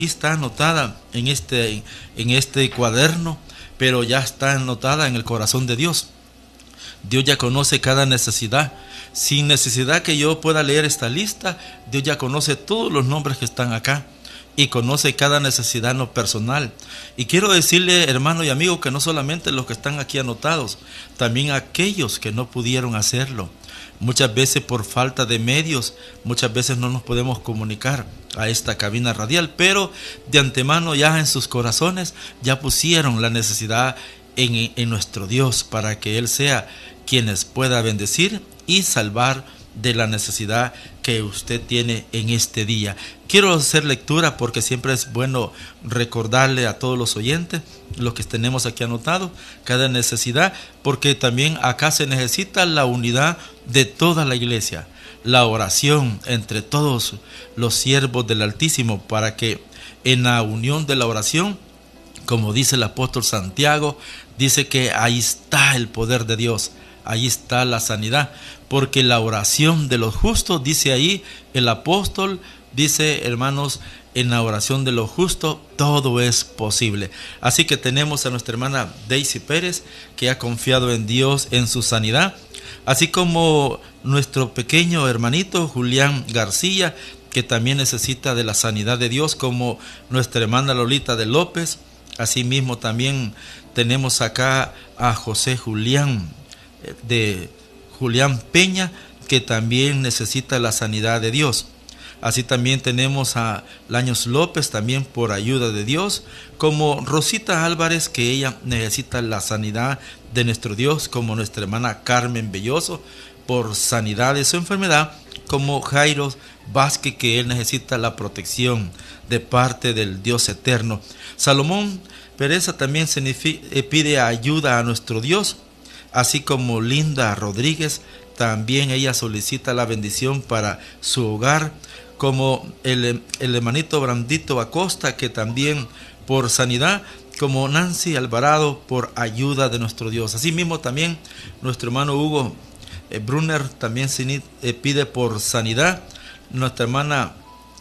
está anotada en este cuaderno, pero ya está anotada en el corazón de Dios. Dios ya conoce cada necesidad. Sin necesidad que yo pueda leer esta lista, Dios ya conoce todos los nombres que están acá y conoce cada necesidad en lo personal. Y quiero decirle, hermano y amigo, que no solamente los que están aquí anotados, también aquellos que no pudieron hacerlo. Muchas veces por falta de medios, muchas veces no nos podemos comunicar a esta cabina radial, pero de antemano ya en sus corazones ya pusieron la necesidad en nuestro Dios para que Él sea quienes pueda bendecir y salvar de la necesidad que usted tiene en este día. Quiero hacer lectura porque siempre es bueno recordarle a todos los oyentes lo que tenemos aquí anotado, cada necesidad, porque también acá se necesita la unidad de toda la iglesia, la oración entre todos los siervos del Altísimo, para que en la unión de la oración, como dice el apóstol Santiago, dice que ahí está el poder de Dios, ahí está la sanidad, porque la oración de los justos, dice ahí el apóstol, dice, hermanos, en la oración de los justos todo es posible. Así que tenemos a nuestra hermana Daisy Pérez, que ha confiado en Dios en su sanidad, así como nuestro pequeño hermanito Julián García, que también necesita de la sanidad de Dios, como nuestra hermana Lolita de López. Asimismo también tenemos acá a José Julián Peña, que también necesita la sanidad de Dios. Así también tenemos a Laños López, también por ayuda de Dios, como Rosita Álvarez, que ella necesita la sanidad de nuestro Dios, como nuestra hermana Carmen Belloso, por sanidad de su enfermedad, como Jairo Vázquez, que él necesita la protección de parte del Dios eterno. Salomón Pereza también pide ayuda a nuestro Dios, así como Linda Rodríguez, también ella solicita la bendición para su hogar, como el hermanito Brandito Acosta, que también por sanidad, como Nancy Alvarado por ayuda de nuestro Dios. Asimismo también nuestro hermano Hugo Brunner también pide por sanidad, nuestra hermana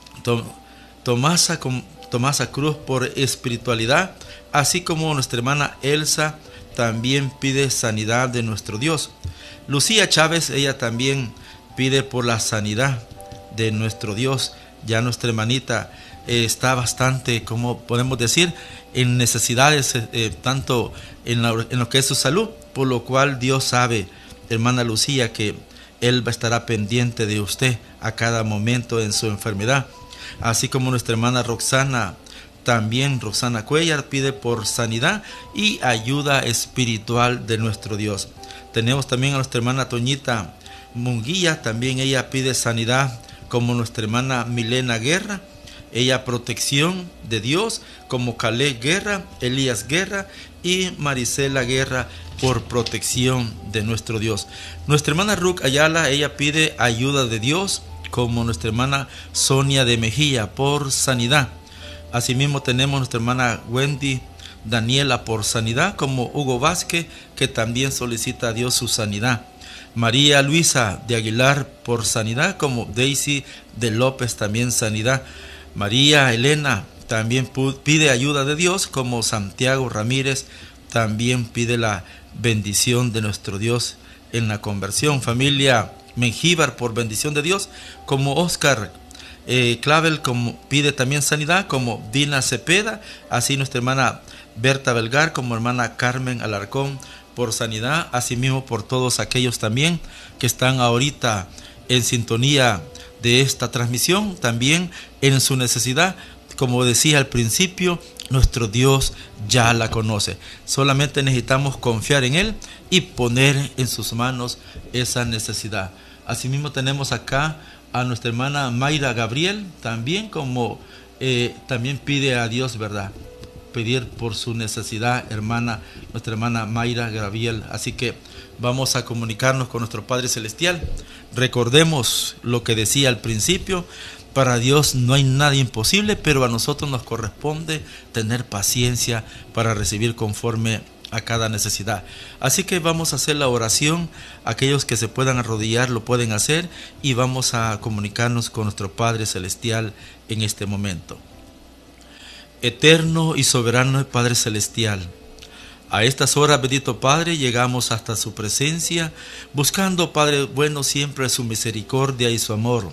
Tomasa Cruz por espiritualidad, así como nuestra hermana Elsa también pide sanidad de nuestro Dios. Lucía Chávez, ella también pide por la sanidad de nuestro Dios. Ya nuestra hermanita está bastante, como podemos decir, en necesidades, tanto en lo que es su salud, por lo cual Dios sabe, hermana Lucía, que Él estará pendiente de usted a cada momento en su enfermedad. Así como nuestra hermana Roxana, también Roxana Cuellar pide por sanidad y ayuda espiritual de nuestro Dios. Tenemos también a nuestra hermana Toñita Munguía, también ella pide sanidad, como nuestra hermana Milena Guerra, ella protección de Dios, como Caleb Guerra, Elías Guerra y Marisela Guerra por protección de nuestro Dios. Nuestra hermana Ruth Ayala, ella pide ayuda de Dios, como nuestra hermana Sonia de Mejía por sanidad. Asimismo tenemos nuestra hermana Wendy Daniela por sanidad, como Hugo Vázquez, que también solicita a Dios su sanidad. María Luisa de Aguilar por sanidad, como Daisy de López también sanidad. María Elena también pide ayuda de Dios, como Santiago Ramírez también pide la bendición de nuestro Dios en la conversión. Familia Mengíbar por bendición de Dios, como Oscar Clavel como pide también sanidad, como Dina Cepeda, así nuestra hermana Berta Belgar, como hermana Carmen Alarcón por sanidad, asimismo por todos aquellos también que están ahorita en sintonía de esta transmisión, también en su necesidad. Como decía al principio, nuestro Dios ya la conoce. Solamente necesitamos confiar en Él y poner en sus manos esa necesidad. Asimismo tenemos acá a nuestra hermana Mayra Gabriel, también como también pide a Dios, ¿verdad? Pedir por su necesidad, nuestra hermana Mayra Gabriel. Así que vamos a comunicarnos con nuestro Padre Celestial. Recordemos lo que decía al principio: para Dios no hay nada imposible, pero a nosotros nos corresponde tener paciencia para recibir conforme a cada necesidad. Así que vamos a hacer la oración. Aquellos que se puedan arrodillar lo pueden hacer, y vamos a comunicarnos con nuestro Padre Celestial en este momento. Eterno y soberano Padre Celestial, a estas horas, bendito Padre, llegamos hasta su presencia, buscando, Padre bueno, siempre su misericordia y su amor.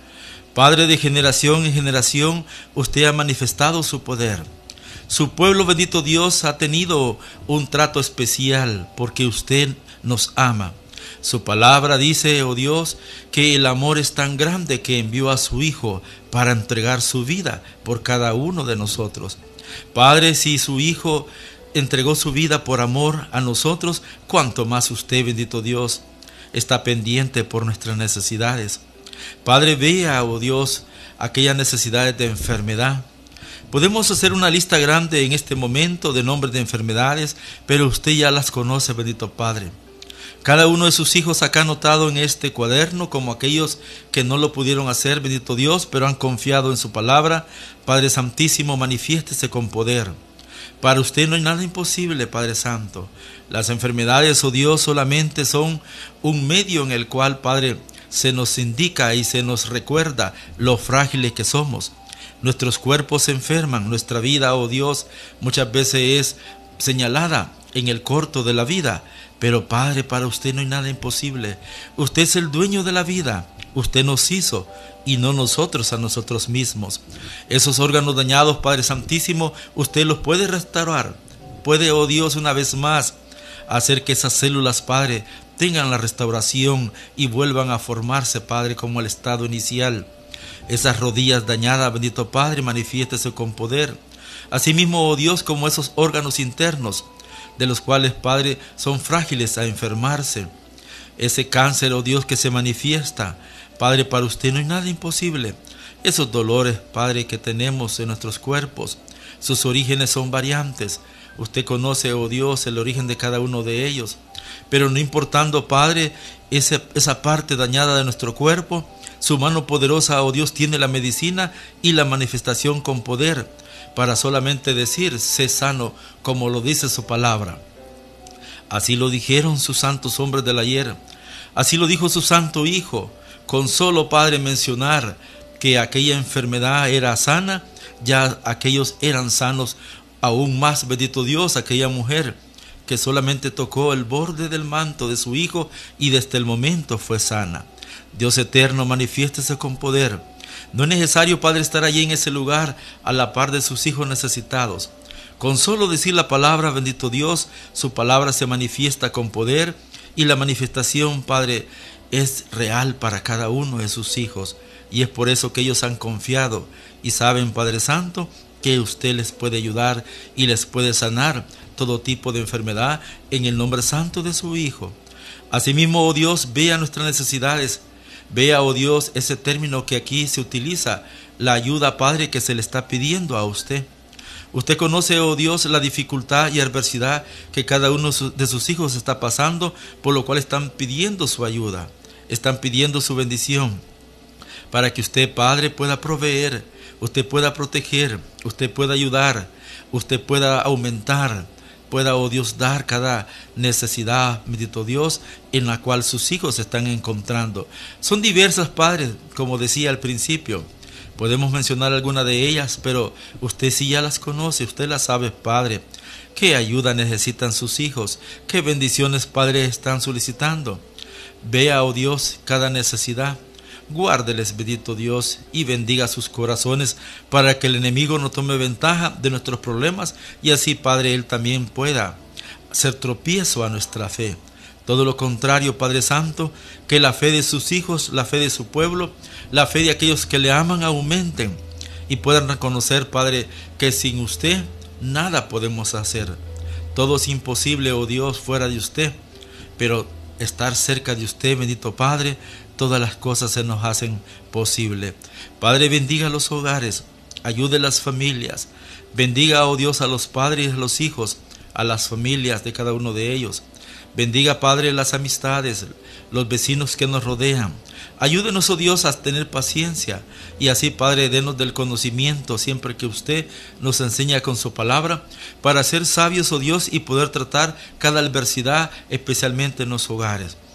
Padre, de generación en generación, usted ha manifestado su poder. Su pueblo, bendito Dios, ha tenido un trato especial porque usted nos ama. Su palabra dice, oh Dios, que el amor es tan grande que envió a su Hijo para entregar su vida por cada uno de nosotros. Padre, si su Hijo entregó su vida por amor a nosotros, cuánto más usted, bendito Dios, está pendiente por nuestras necesidades. Padre, vea, oh Dios, aquellas necesidades de enfermedad. Podemos hacer una lista grande en este momento de nombres de enfermedades, pero usted ya las conoce, bendito Padre. Cada uno de sus hijos acá anotado en este cuaderno, como aquellos que no lo pudieron hacer, bendito Dios, pero han confiado en su palabra. Padre Santísimo, manifiéstese con poder. Para usted no hay nada imposible, Padre Santo. Las enfermedades, oh Dios, solamente son un medio en el cual, Padre, se nos indica y se nos recuerda lo frágiles que somos. Nuestros cuerpos se enferman, nuestra vida, oh Dios, muchas veces es señalada en el corto de la vida. Pero Padre, para usted no hay nada imposible. Usted es el dueño de la vida. Usted nos hizo y no nosotros a nosotros mismos. Esos órganos dañados, Padre Santísimo, usted los puede restaurar. Puede, oh Dios, una vez más hacer que esas células, Padre, tengan la restauración y vuelvan a formarse, Padre, como el estado inicial. Esas rodillas dañadas, bendito Padre, manifiéstese con poder. Asimismo, oh Dios, como esos órganos internos, de los cuales, Padre, son frágiles a enfermarse. Ese cáncer, oh Dios, que se manifiesta, Padre, para usted no hay nada imposible. Esos dolores, Padre, que tenemos en nuestros cuerpos, sus orígenes son variantes. Usted conoce, oh Dios, el origen de cada uno de ellos. Pero no importando, Padre, esa parte dañada de nuestro cuerpo, su mano poderosa, oh Dios, tiene la medicina y la manifestación con poder para solamente decir, sé sano, como lo dice su palabra. Así lo dijeron sus santos hombres del ayer. Así lo dijo su santo Hijo. Con solo, Padre, mencionar que aquella enfermedad era sana, ya aquellos eran sanos. Aún más, bendito Dios, aquella mujer que solamente tocó el borde del manto de su Hijo y desde el momento fue sana. Dios eterno, manifiéstese con poder. No es necesario, Padre, estar allí en ese lugar a la par de sus hijos necesitados. Con solo decir la palabra, bendito Dios, su palabra se manifiesta con poder y la manifestación, Padre, es real para cada uno de sus hijos. Y es por eso que ellos han confiado y saben, Padre Santo, que usted les puede ayudar y les puede sanar todo tipo de enfermedad en el nombre santo de su Hijo. Asimismo, oh Dios, vea nuestras necesidades. Vea, oh Dios, ese término que aquí se utiliza, la ayuda, Padre, que se le está pidiendo a usted. Usted conoce, oh Dios, la dificultad y adversidad que cada uno de sus hijos está pasando, por lo cual están pidiendo su ayuda, están pidiendo su bendición, para que usted, Padre, pueda proveer, usted pueda proteger, usted pueda ayudar, usted pueda aumentar, pueda, oh Dios, dar cada necesidad, bendito Dios, en la cual sus hijos se están encontrando. Son diversas, Padre, como decía al principio. Podemos mencionar alguna de ellas, pero usted sí ya las conoce, usted las sabe, Padre. ¿Qué ayuda necesitan sus hijos? ¿Qué bendiciones, Padre, están solicitando? Vea, oh Dios, cada necesidad. Guárdeles, bendito Dios, y bendiga sus corazones para que el enemigo no tome ventaja de nuestros problemas y así, Padre, él también pueda hacer tropiezo a nuestra fe. Todo lo contrario, Padre Santo, que la fe de sus hijos, la fe de su pueblo, la fe de aquellos que le aman aumenten y puedan reconocer, Padre, que sin usted nada podemos hacer. Todo es imposible, oh Dios, fuera de usted, pero estar cerca de usted, bendito Padre, todas las cosas se nos hacen posible. Padre, bendiga los hogares, ayude a las familias, bendiga, oh Dios, a los padres y a los hijos, a las familias de cada uno de ellos. Bendiga, Padre, las amistades, los vecinos que nos rodean. Ayúdenos, oh Dios, a tener paciencia y así, Padre, denos del conocimiento siempre que usted nos enseña con su palabra para ser sabios, oh Dios, y poder tratar cada adversidad, especialmente en los hogares.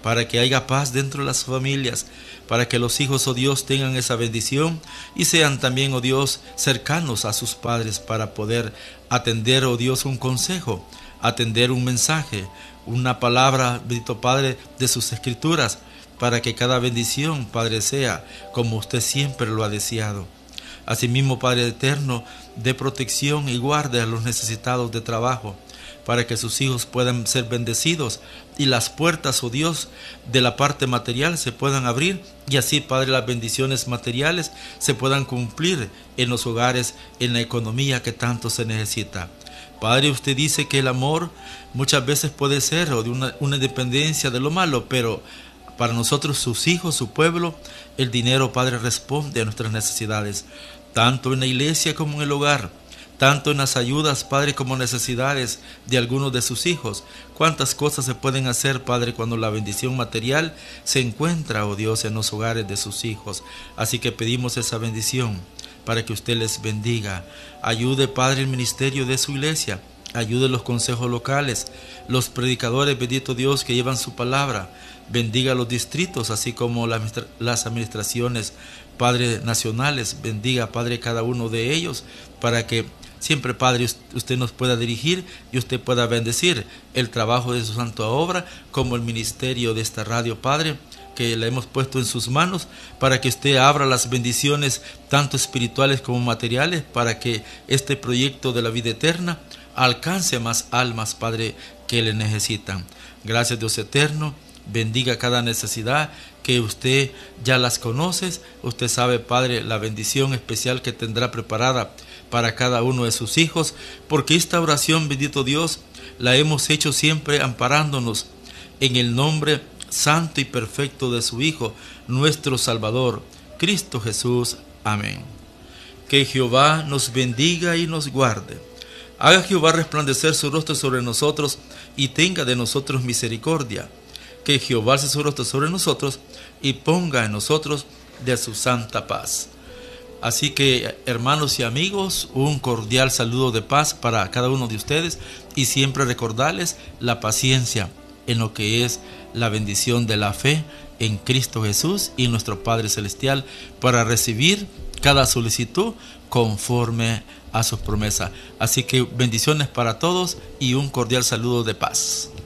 para que haya paz dentro de las familias, para que los hijos, oh Dios, tengan esa bendición y sean también, oh Dios, cercanos a sus padres para poder atender, oh Dios, un consejo, atender un mensaje, una palabra, bendito Padre, de sus escrituras, para que cada bendición, Padre, sea como usted siempre lo ha deseado. Asimismo, Padre eterno, dé protección y guarde a los necesitados de trabajo, para que sus hijos puedan ser bendecidos y las puertas, oh Dios, de la parte material se puedan abrir y así, Padre, las bendiciones materiales se puedan cumplir en los hogares, en la economía que tanto se necesita. Padre, usted dice que el amor muchas veces puede ser o de una dependencia de lo malo, pero para nosotros, sus hijos, su pueblo, el dinero, Padre, responde a nuestras necesidades, tanto en la iglesia como en el hogar, tanto en las ayudas, Padre, como necesidades de algunos de sus hijos. Cuántas cosas se pueden hacer, Padre, cuando la bendición material se encuentra, oh Dios, en los hogares de sus hijos. Así que pedimos esa bendición para que usted les bendiga. Ayude, Padre, el ministerio de su iglesia. Ayude los consejos locales, los predicadores, bendito Dios, que llevan su palabra. Bendiga los distritos, así como las administraciones, Padre, nacionales. Bendiga, Padre, cada uno de ellos, para que siempre, Padre, usted nos pueda dirigir y usted pueda bendecir el trabajo de su santa obra, como el ministerio de esta radio, Padre, que la hemos puesto en sus manos, para que usted abra las bendiciones, tanto espirituales como materiales, para que este proyecto de la vida eterna alcance más almas, Padre, que le necesitan. Gracias, Dios eterno. Bendiga cada necesidad que usted ya las conoce. Usted sabe, Padre, la bendición especial que tendrá preparada para cada uno de sus hijos, porque esta oración, bendito Dios, la hemos hecho siempre amparándonos en el nombre santo y perfecto de su Hijo, nuestro Salvador, Cristo Jesús. Amén. Que Jehová nos bendiga y nos guarde. Haga Jehová resplandecer su rostro sobre nosotros y tenga de nosotros misericordia. Que Jehová alce su rostro sobre nosotros y ponga en nosotros de su santa paz. Así que, hermanos y amigos, un cordial saludo de paz para cada uno de ustedes y siempre recordarles la paciencia en lo que es la bendición de la fe en Cristo Jesús y nuestro Padre Celestial, para recibir cada solicitud conforme a sus promesas. Así que bendiciones para todos y un cordial saludo de paz.